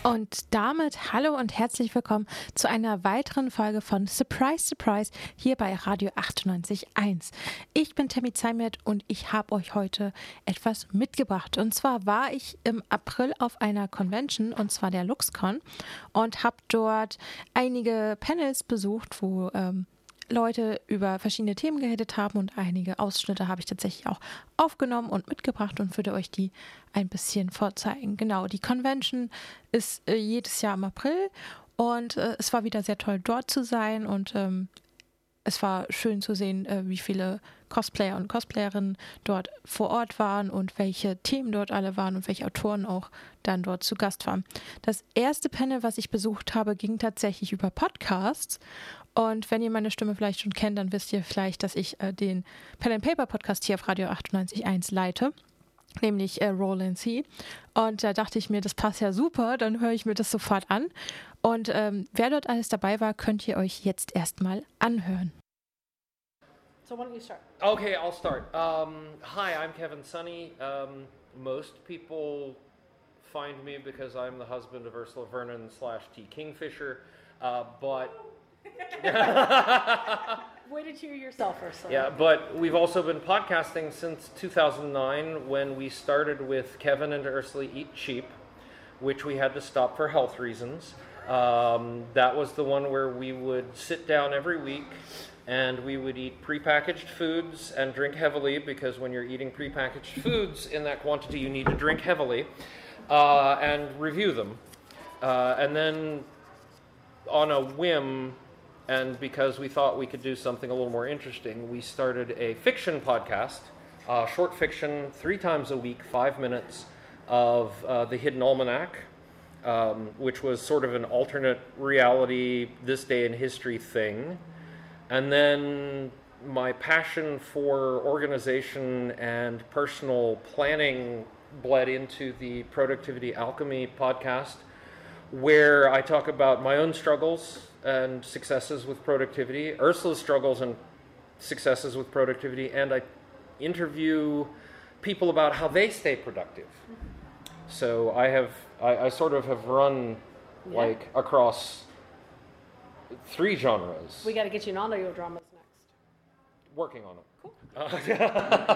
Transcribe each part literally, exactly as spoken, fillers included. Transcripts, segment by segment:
Und damit hallo und herzlich willkommen zu einer weiteren Folge von Surprise, Surprise hier bei Radio achtundneunzig Komma eins. Ich bin Tammy Zeimet und ich habe euch heute etwas mitgebracht. Und zwar war ich im April auf einer Convention, und zwar der LuxCon, und habe dort einige Panels besucht, wo ähm, Leute über verschiedene Themen geredet haben, und einige Ausschnitte habe ich tatsächlich auch aufgenommen und mitgebracht und würde euch die ein bisschen vorzeigen. Genau, die Convention ist äh, jedes Jahr im April und äh, es war wieder sehr toll, dort zu sein, und ähm, es war schön zu sehen, äh, wie viele Cosplayer und Cosplayerinnen dort vor Ort waren und welche Themen dort alle waren und welche Autoren auch dann dort zu Gast waren. Das erste Panel, was ich besucht habe, ging tatsächlich über Podcasts. Und wenn ihr meine Stimme vielleicht schon kennt, dann wisst ihr vielleicht, dass ich äh, den Pen and Paper Podcast hier auf Radio achtundneunzig Komma eins leite, nämlich äh, Roll and See. Und da dachte ich mir, das passt ja super, dann höre ich mir das sofort an. Und ähm, wer dort alles dabei war, könnt ihr euch jetzt erstmal anhören. So why don't you start? Okay, I'll start. Um, hi, I'm Kevin Sonney. Um, most people find me because I'm the husband of Ursula Vernon slash T. Kingfisher, uh, but... Way to cheer yourself, Ursula. Yeah, but we've also been podcasting since two thousand nine, when we started with Kevin and Ursula Eat Cheap, which we had to stop for health reasons. Um, that was the one where we would sit down every week and we would eat prepackaged foods and drink heavily, because when you're eating prepackaged foods in that quantity, you need to drink heavily, uh, and review them. Uh, and then on a whim, and because we thought we could do something a little more interesting, we started a fiction podcast, uh, short fiction, three times a week, five minutes, of uh, The Hidden Almanac, um, which was sort of an alternate reality, this day in history thing. And then my passion for organization and personal planning bled into the Productivity Alchemy podcast, where I talk about my own struggles and successes with productivity, Ursula's struggles and successes with productivity, and I interview people about how they stay productive. So I have, I, I sort of have run yeah. like across three genres. We got to get you in audio dramas next. Working on it. Cool. Uh, Do you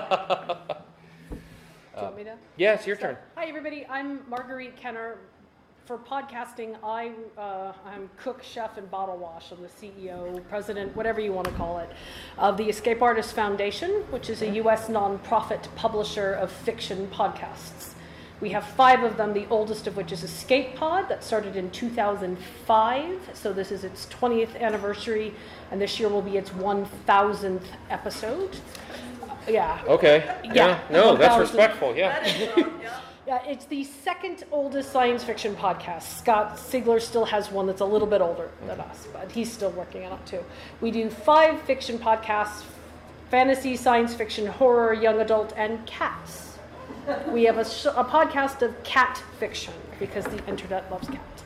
want me to? Yeah, it's your so, turn. Hi, everybody. I'm Marguerite Kenner. For podcasting, I, uh, I'm cook, chef, and bottle wash. I'm the C E O, president, whatever you want to call it, of the Escape Artist Foundation, which is a U S nonprofit publisher of fiction podcasts. We have five of them, the oldest of which is Escape Pod, that started in two thousand five. So this is its twentieth anniversary, and this year will be its one thousandth episode. Uh, yeah. Okay. Yeah. yeah. No, one that's thousand. respectful. Yeah. Yeah, it's the second oldest science fiction podcast. Scott Sigler still has one that's a little bit older than us, but he's still working on it too. We do five fiction podcasts: fantasy, science fiction, horror, young adult, and cats. We have a, sh- a podcast of cat fiction, because the internet loves cat.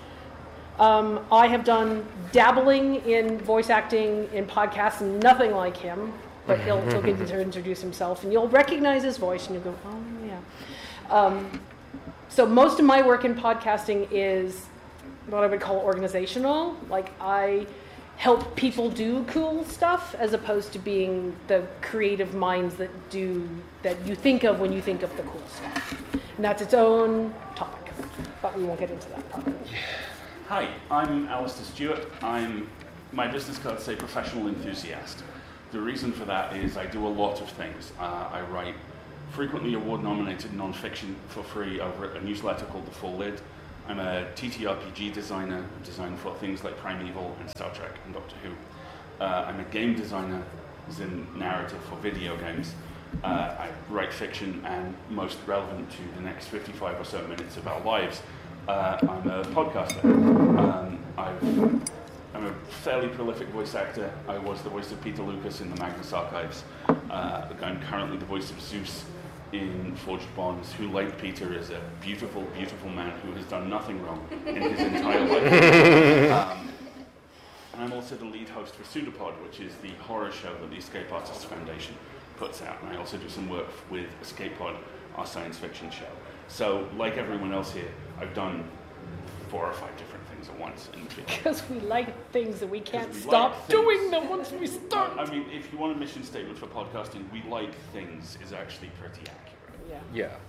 Um, I have done dabbling in voice acting in podcasts, nothing like him, but he'll, he'll get to introduce himself, and you'll recognize his voice, and you'll go, oh, yeah. Um, so most of my work in podcasting is what I would call organizational. Like, I help people do cool stuff, as opposed to being the creative minds that do, that you think of when you think of the cool stuff. And that's its own topic, but we won't get into that part. Hi, I'm Alistair Stewart. I'm, my business cards say professional enthusiast. The reason for that is I do a lot of things. Uh, I write frequently award-nominated non-fiction for free over at a newsletter called The Full Lid. I'm a T T R P G designer, design for things like Primeval and Star Trek and Doctor Who. Uh, I'm a game designer, as in narrative for video games. Uh, I write fiction, and most relevant to the next fifty-five or so minutes of our lives, uh, I'm a podcaster. Um, I've, I'm a fairly prolific voice actor. I was the voice of Peter Lucas in the Magnus Archives. Uh, I'm currently the voice of Zeus in Forged Bonds, who, like Peter, is a beautiful, beautiful man who has done nothing wrong in his entire life. Um, and I'm also the lead host for Pseudopod, which is the horror show that the Escape Artists Foundation puts out. And I also do some work with Escape Pod, our science fiction show. So, like everyone else here, I've done four or five different things at once in the beginning. Because we like things and we can't we stop like doing things. them once we start. I mean, if you want a mission statement for podcasting, we like things is actually pretty accurate. Yeah. Yeah.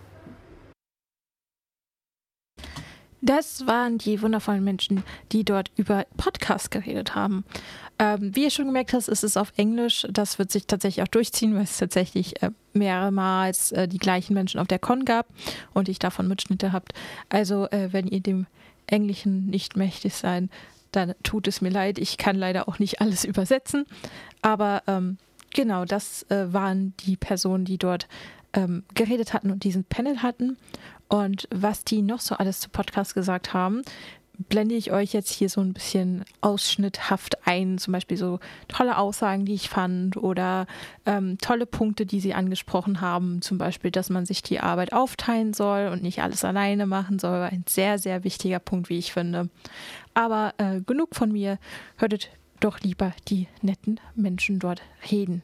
Das waren die wundervollen Menschen, die dort über Podcasts geredet haben. Ähm, wie ihr schon gemerkt habt, ist es auf Englisch. Das wird sich tatsächlich auch durchziehen, weil es tatsächlich äh, mehrmals äh, die gleichen Menschen auf der Con gab und ich davon Mitschnitte habt. Also äh, wenn ihr dem Englischen nicht mächtig seid, dann tut es mir leid. Ich kann leider auch nicht alles übersetzen. Aber ähm, genau, das äh, waren die Personen, die dort ähm, geredet hatten und diesen Panel hatten. Und was die noch so alles zu Podcast gesagt haben, blende ich euch jetzt hier so ein bisschen ausschnitthaft ein. Zum Beispiel so tolle Aussagen, die ich fand oder ähm, tolle Punkte, die sie angesprochen haben. Zum Beispiel, dass man sich die Arbeit aufteilen soll und nicht alles alleine machen soll. Ein sehr, sehr wichtiger Punkt, wie ich finde. Aber äh, genug von mir. Hörtet doch lieber die netten Menschen dort reden.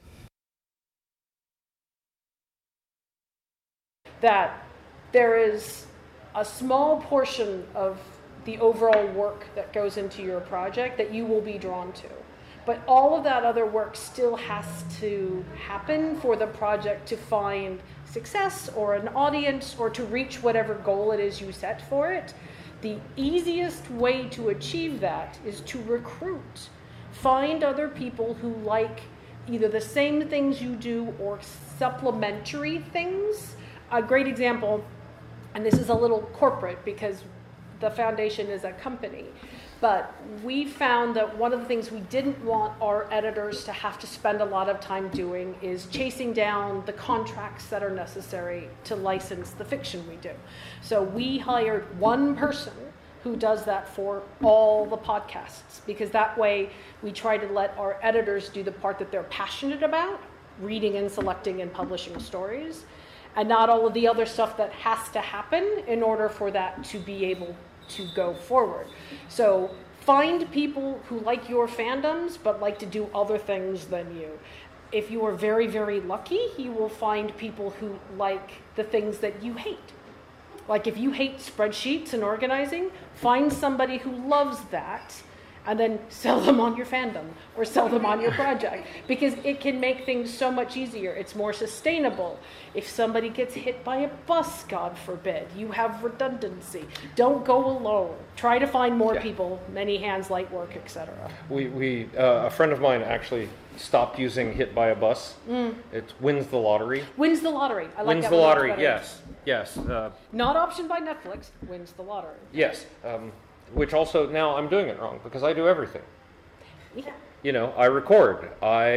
That there is a small portion of the overall work that goes into your project that you will be drawn to. But all of that other work still has to happen for the project to find success or an audience or to reach whatever goal it is you set for it. The easiest way to achieve that is to recruit. Find other people who like either the same things you do or supplementary things. A great example, and this is a little corporate because the foundation is a company, but we found that one of the things we didn't want our editors to have to spend a lot of time doing is chasing down the contracts that are necessary to license the fiction we do. So we hired one person who does that for all the podcasts, because that way we try to let our editors do the part that they're passionate about, reading and selecting and publishing stories, and not all of the other stuff that has to happen in order for that to be able to go forward. So find people who like your fandoms but like to do other things than you. If you are very, very lucky, you will find people who like the things that you hate. Like if you hate spreadsheets and organizing, find somebody who loves that and then sell them on your fandom or sell them on your project, because it can make things so much easier. It's more sustainable. If somebody gets hit by a bus, God forbid, you have redundancy. Don't go alone. Try to find more yeah. people, many hands, light work, et cetera. We, we uh, a friend of mine actually stopped using hit by a bus. Mm. It wins the lottery. Wins the lottery. I like wins that the one lottery, better. yes. Yes. Uh, Not optioned by Netflix, wins the lottery. yes. Um, which also, now I'm doing it wrong because I do everything. Yeah. You know, I record,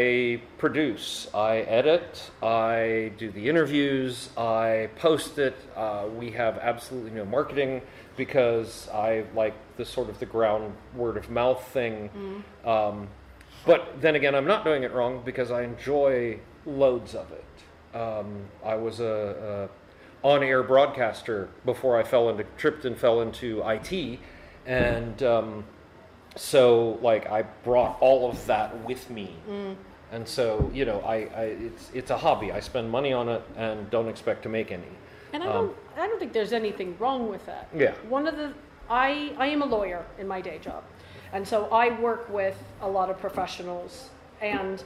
I produce, I edit, I do the interviews, I post it. Uh, we have absolutely no marketing because I like the sort of the ground word of mouth thing. Mm. Um, but then again, I'm not doing it wrong because I enjoy loads of it. Um, I was a, a on-air broadcaster before I fell into, tripped and fell into I T. And um, so, like, I brought all of that with me. Mm. And so, you know, I, I it's it's a hobby. I spend money on it and don't expect to make any. And I um, don't I don't think there's anything wrong with that. Yeah. One of the I I am a lawyer in my day job, and so I work with a lot of professionals. And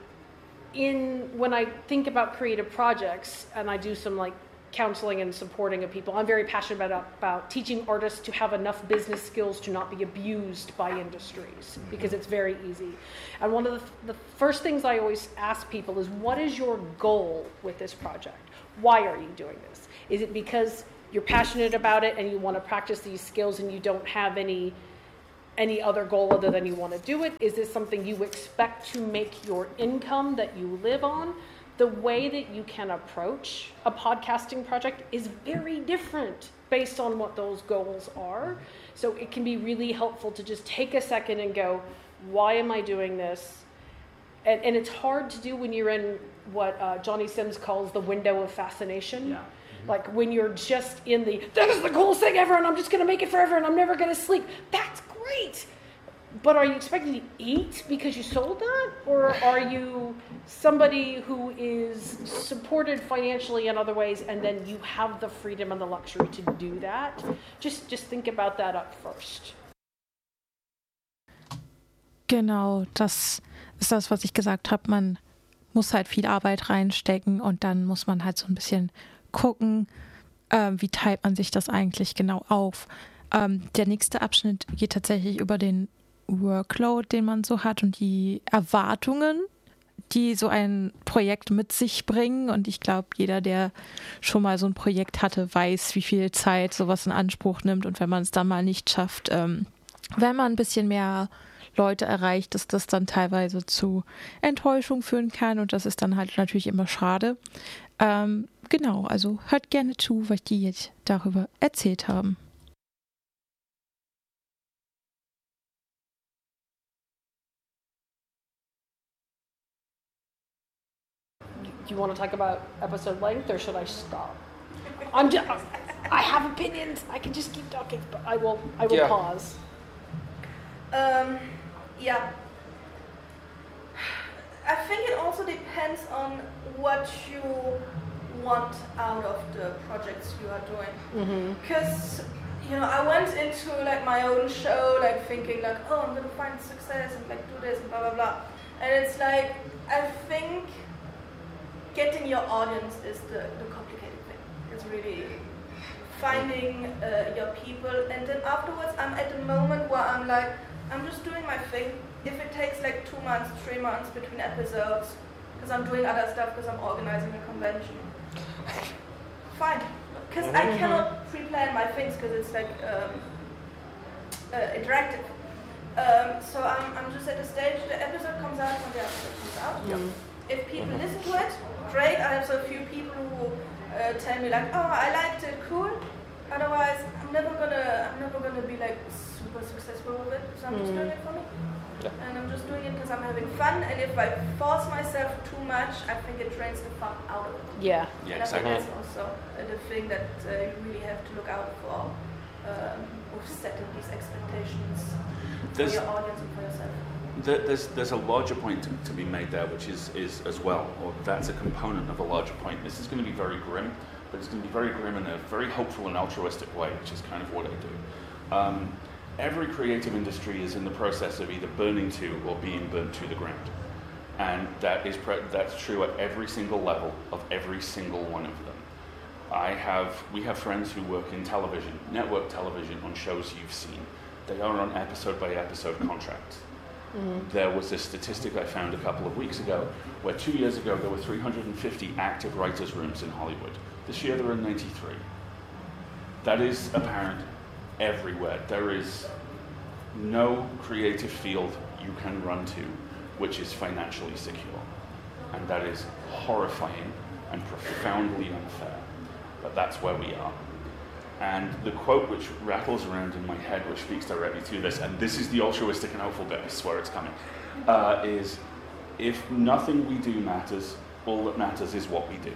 in when I think about creative projects, and I do some like counseling and supporting of people, I'm very passionate about, about teaching artists to have enough business skills to not be abused by industries, because it's very easy. And one of the, the first things I always ask people is, what is your goal with this project? Why are you doing this? Is it because you're passionate about it and you want to practice these skills and you don't have any any other goal other than you want to do it? Is this something you expect to make your income that you live on? The way that you can approach a podcasting project is very different based on what those goals are. So it can be really helpful to just take a second and go, why am I doing this? And, and it's hard to do when you're in what uh, Johnny Sims calls the window of fascination. Yeah. Mm-hmm. Like when you're just in the, that is the coolest thing ever and I'm just going to make it forever and I'm never going to sleep. That's great. but are you expected to eat because you sold that? Or are you somebody who is supported financially in other ways and then you have the freedom and the luxury to do that? Just, just think about that up first. Genau, das ist das, was ich gesagt habe. Man muss halt viel Arbeit reinstecken und dann muss man halt so ein bisschen gucken, äh, wie teilt man sich das eigentlich genau auf. Ähm, der nächste Abschnitt geht tatsächlich über den Workload, den man so hat und die Erwartungen, die so ein Projekt mit sich bringen. Und ich glaube, jeder, der schon mal so ein Projekt hatte, weiß, wie viel Zeit sowas in Anspruch nimmt. Und wenn man es dann mal nicht schafft, ähm, wenn man ein bisschen mehr Leute erreicht, dass das dann teilweise zu Enttäuschung führen kann. Und das ist dann halt natürlich immer schade. Ähm, genau, also hört gerne zu, was die jetzt darüber erzählt haben. Do you want to talk about episode length, or should I stop? I'm just, I have opinions. I can just keep talking, but I will. I will Yeah. pause. Um, yeah. I think it also depends on what you want out of the projects you are doing. Because, you know, I went into like my own show, like thinking like, oh, I'm gonna find success and like do this and blah blah blah. And it's like, I think getting your audience is the, the complicated thing. It's really finding uh, your people, and then afterwards I'm at the moment where I'm like, I'm just doing my thing. If it takes like two months, three months between episodes, because I'm doing other stuff, because I'm organizing a convention, fine. Because I cannot pre-plan my things, because it's like um, uh, interactive. Um, so I'm, I'm just at the stage, the episode comes out when the episode comes out. Yeah. If people listen to it, great. I have so few people who uh, tell me like, oh, I liked it, cool. Otherwise, I'm never gonna, I'm never gonna be like super successful with it. So I'm just doing it for me, Yeah. and I'm just doing it because I'm having fun. And if I force myself too much, I think it drains the fun out of it. Yeah. Yeah, And I think exactly. that's also uh, the thing that uh, you really have to look out for um, with setting these expectations for There's- your audience and for yourself. There- There's there's a larger point to, to be made there, which is is as well, or that's a component of a larger point. This is going to be very grim, but it's going to be very grim in a very hopeful and altruistic way, which is kind of what I do. Um, every creative industry is in the process of either burning to or being burned to the ground, and that is pre- that's true at every single level of every single one of them. I have we have friends who work in television, network television, on shows you've seen. They are on episode by episode contracts. There was a statistic I found a couple of weeks ago where two years ago there were three hundred fifty active writers' rooms in Hollywood. This year there are ninety-three. That is apparent everywhere. There is no creative field you can run to which is financially secure. And that is horrifying and profoundly unfair. But that's where we are. And the quote which rattles around in my head, which speaks directly to this, and this is the altruistic and hopeful bit, I swear it's coming, uh, is if nothing we do matters, all that matters is what we do.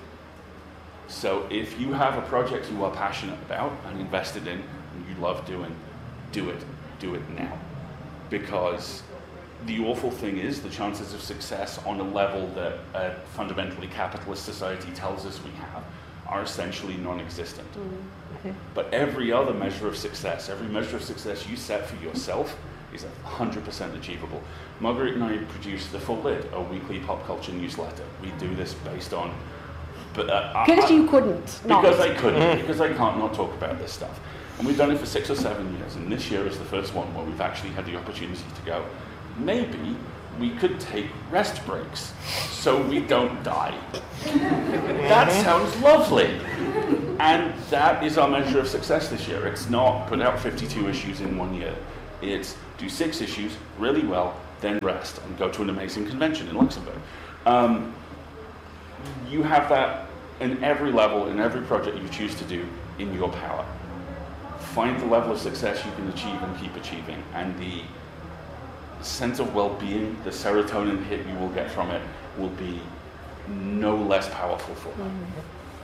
So if you have a project you are passionate about and invested in and you love doing, do it. Do it now. Because the awful thing is the chances of success on a level that a fundamentally capitalist society tells us we have are essentially non-existent. Mm-hmm. But every other measure of success, every measure of success you set for yourself is one hundred percent achievable. Margaret and I produce The Full Lid, a weekly pop culture newsletter. We do this based on... But uh, Because you couldn't. not. Because I couldn't, because I can't not talk about this stuff. And we've done it for six or seven years, and this year is the first one where we've actually had the opportunity to go, maybe we could take rest breaks so we don't die. That sounds lovely. And that is our measure of success this year. It's not put out fifty-two issues in one year. It's do six issues really well, then rest and go to an amazing convention in Luxembourg. Um, you have that in every level, in every project you choose to do in your power. Find the level of success you can achieve and keep achieving, and the sense of well-being, the serotonin hit you will get from it will be no less powerful for that.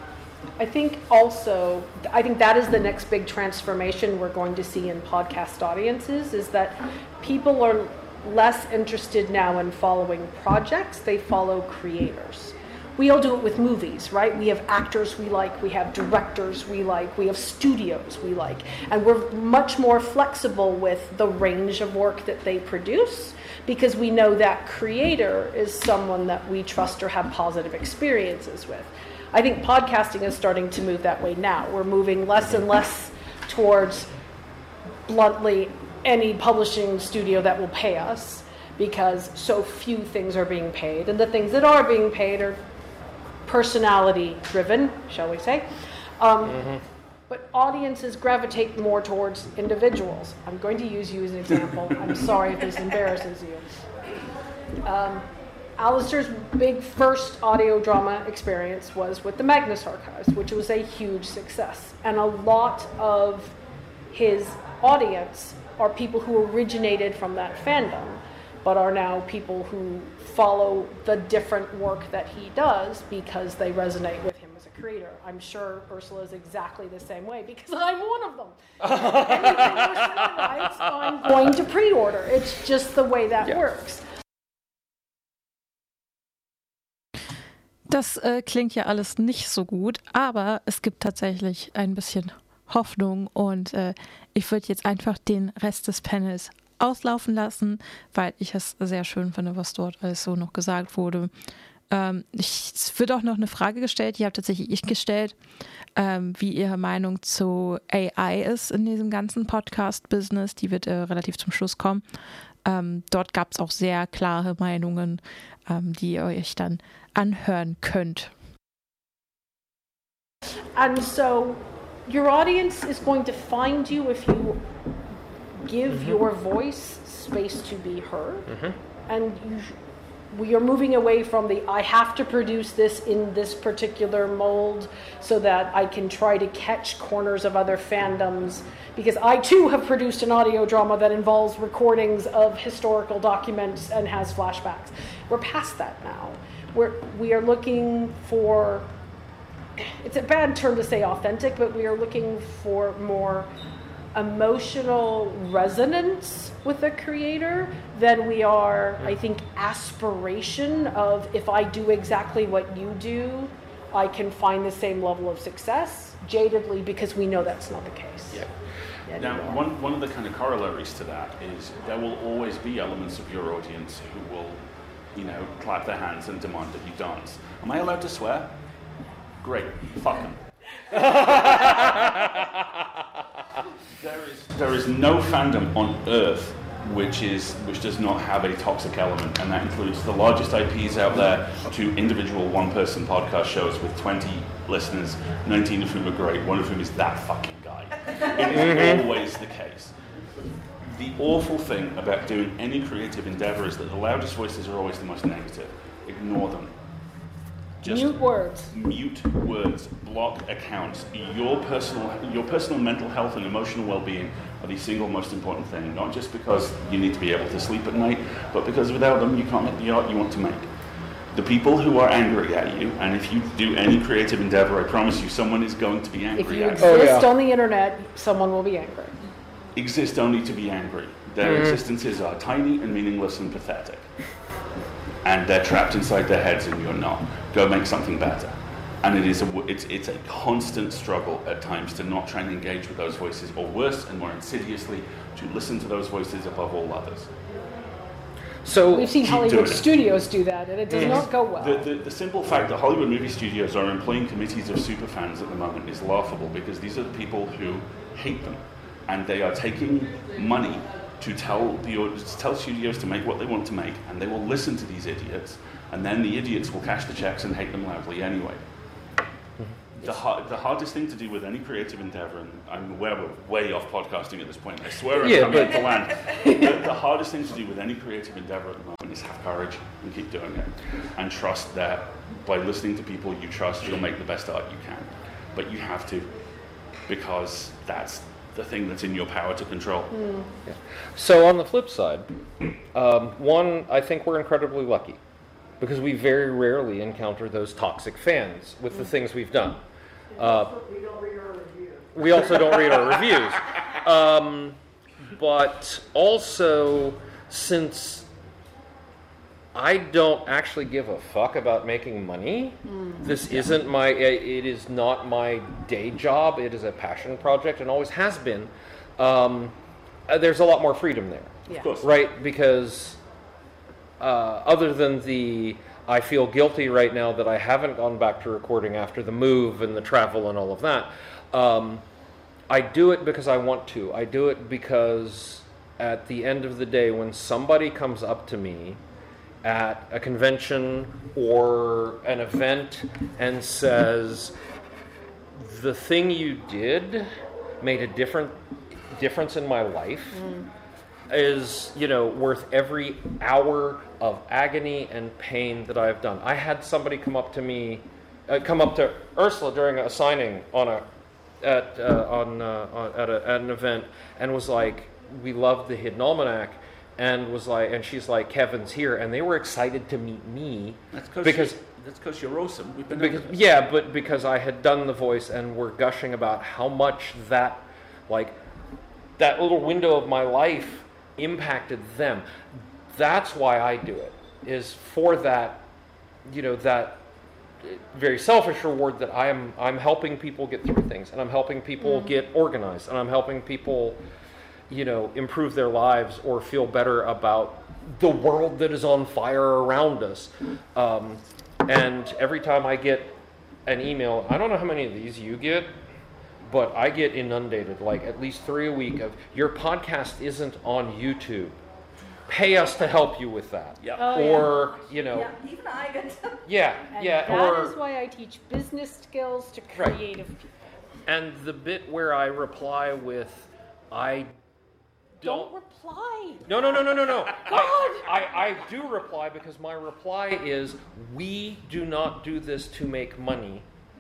I think also, I think that is the next big transformation we're going to see in podcast audiences, is that people are less interested now in following projects, they follow creators. We all do it with movies, right? We have actors we like, we have directors we like, we have studios we like, and we're much more flexible with the range of work that they produce because we know that creator is someone that we trust or have positive experiences with. I think podcasting is starting to move that way now. We're moving less and less towards, bluntly, any publishing studio that will pay us because so few things are being paid, and the things that are being paid are personality driven, shall we say. Um, mm-hmm. But audiences gravitate more towards individuals. I'm going to use you as an example. I'm sorry if this embarrasses you. Um, Alistair's big first audio drama experience was with the Magnus Archives, which was a huge success. And a lot of his audience are people who originated from that fandom, but are now people who follow the different work that he does because they resonate with him as a creator. I'm sure Ursula is exactly the same way because I'm one of them. Anything Ursula writes, I'm going to pre-order. It's just the way that yeah. works. Das äh, klingt ja alles nicht so gut, aber es gibt tatsächlich ein bisschen Hoffnung und äh, ich würde jetzt einfach den Rest des Panels auslaufen lassen, weil ich es sehr schön finde, was dort alles so noch gesagt wurde. Ähm, ich, es wird auch noch eine Frage gestellt, die habe tatsächlich ich gestellt, ähm, wie Ihre Meinung zu A I ist in diesem ganzen Podcast-Business. Die wird äh, relativ zum Schluss kommen. Ähm, dort gab es auch sehr klare Meinungen, ähm, die ihr euch dann anhören könnt. And so your audience is going to find you if you give mm-hmm. your voice space to be heard. Mm-hmm. And you, we are moving away from the I have to produce this in this particular mold so that I can try to catch corners of other fandoms, because I too have produced an audio drama that involves recordings of historical documents and has flashbacks. We're past that now. We're, we are looking for, it's a bad term to say authentic, but we are looking for more emotional resonance with the creator than we are, I think, aspiration of if I do exactly what you do, I can find the same level of success, jadedly, because we know that's not the case. Yeah. Yeah, now, one, one of the kind of corollaries to that is there will always be elements of your audience who will, you know, clap their hands and demand that you dance. Am I allowed to swear? Great, fuck them. There is, there is no fandom on Earth which is which does not have a toxic element, and that includes the largest I Ps out there to individual one-person podcast shows with twenty listeners, nineteen of whom are great, one of whom is that fucking guy. It is always the case. The awful thing about doing any creative endeavor is that the loudest voices are always the most negative. Ignore them. Just mute words. Mute words. Block accounts. Your personal, your personal mental health and emotional well-being are the single most important thing. Not just because you need to be able to sleep at night, but because without them you can't make the art you want to make. The people who are angry at you, and if you do any creative endeavor, I promise you, someone is going to be angry at you. If you at exist oh, yeah. on the internet, someone will be angry. Exist only to be angry. Their mm. existences are tiny and meaningless and pathetic. And they're trapped inside their heads and you're not. Go make something better. And it is a, it's, it's a constant struggle at times to not try and engage with those voices, or worse and more insidiously, to listen to those voices above all others. So we've seen Hollywood studios do that, and it does yes. not go well. The, the, the simple fact that Hollywood movie studios are employing committees of superfans at the moment is laughable, because these are the people who hate them. And they are taking money to tell the to tell studios to make what they want to make, and they will listen to these idiots, and then the idiots will cash the checks and hate them loudly anyway. The, hard, the hardest thing to do with any creative endeavor, and I'm aware we're way off podcasting at this point, I swear I'm yeah, coming to land. The, the hardest thing to do with any creative endeavor at the moment is have courage and keep doing it. And trust that by listening to people you trust, you'll make the best art you can. But you have to, because that's the thing that's in your power to control. Mm. Yeah. So on the flip side, um, one, I think we're incredibly lucky, because we very rarely encounter those toxic fans with mm. the things we've done. Uh, We don't read our reviews. we also don't read our reviews. Um, but also, since I don't actually give a fuck about making money, this isn't my, it is not my day job. It is a passion project and always has been. Um, uh, there's a lot more freedom there. Yeah. Of course. Right, because uh, other than the, I feel guilty right now that I haven't gone back to recording after the move and the travel and all of that. Um, I do it because I want to. I do it because at the end of the day, when somebody comes up to me at a convention or an event and says, the thing you did made a different difference in my life, mm. is, you know, worth every hour of agony and pain that I've done. I had somebody come up to me, uh, come up to Ursula during a signing on a, at uh, on, uh, on at, a, at an event, and was like, "We love the Hidden Almanac," and was like, and she's like, "Kevin's here," and they were excited to meet me. That's because you, that's because you're awesome. We've been because, yeah, but because I had done the voice and were gushing about how much that, like, that little window of my life impacted them. That's why I do it, is for that, you know, that very selfish reward that I am, I'm helping people get through things, and I'm helping people mm. get organized, and I'm helping people, you know, improve their lives or feel better about the world that is on fire around us. Um, and every time I get an email, I don't know how many of these you get, but I get inundated, like at least three a week of, your podcast isn't on YouTube. Pay us to help you with that. Yeah. Oh, or, yeah. you know. Yeah, even I get them. Yeah, And yeah. that or, is why I teach business skills to Right. creative people. And the bit where I reply with, I don't. Don't reply. No, no, no, no, no, no. God. I, I, I do reply because my reply is, we do not do this to make money.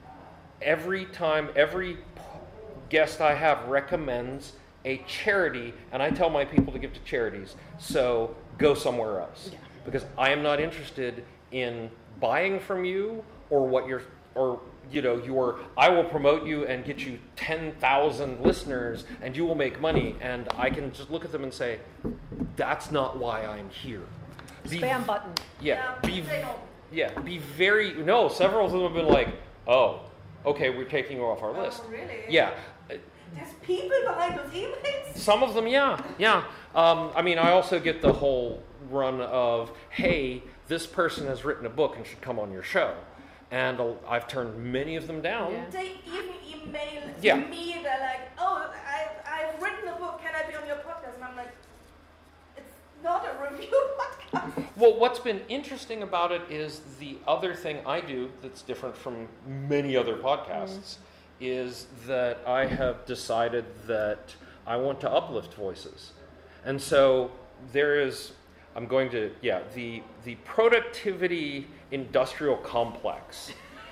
Every time, every guest I have recommends a charity, and I tell my people to give to charities, so go somewhere else. Yeah. Because I am not interested in buying from you or what you're, or, you know, your, I will promote you and get you ten thousand listeners and you will make money, and I can just look at them and say, that's not why I'm here. Be, Spam button. Yeah, Yeah, be, they don't. yeah, be very, no, several of them have been like, oh, okay, we're taking you off our list. Oh, really? Yeah. There's people behind those emails? Some of them, yeah, yeah. Um, I mean, I also get the whole run of, hey, this person has written a book and should come on your show. And uh, I've turned many of them down. Yeah. They even email Yeah. me, they're like, oh, I, I've written a book, can I be on your podcast? And I'm like, it's not a review podcast. Well, what's been interesting about it is the other thing I do that's different from many other podcasts, mm. is that I have decided that I want to uplift voices. And so there is, I'm going to, yeah, the the productivity industrial complex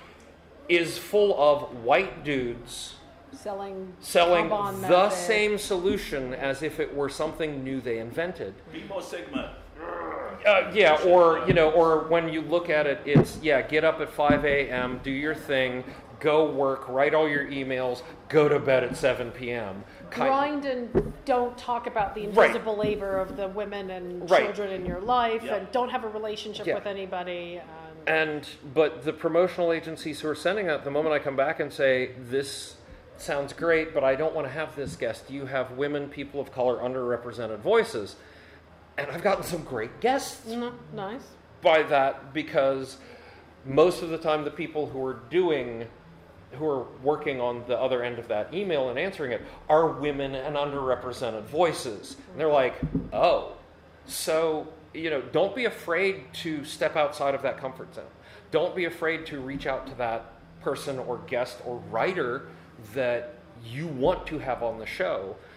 is full of white dudes Selling, selling Kanban the method. same solution as if it were something new they invented. Be more Sigma. Uh, yeah, or, you know, or when you look at it, it's, yeah, get up at five a.m., do your thing, go work, write all your emails, go to bed at seven p.m. Grind and don't talk about the Right. invisible labor of the women and Right. children in your life, Yeah. and don't have a relationship Yeah. with anybody. And, And, but the promotional agencies who are sending out, the moment I come back and say, this sounds great, but I don't want to have this guest. You have women, people of color, underrepresented voices. And I've gotten some great guests no, nice. by that, because most of the time the people who are doing, who are working on the other end of that email and answering it are women and underrepresented voices. And they're like, oh, so, you know, don't be afraid to step outside of that comfort zone. Don't be afraid to reach out to that person or guest or writer that you want to have on the show,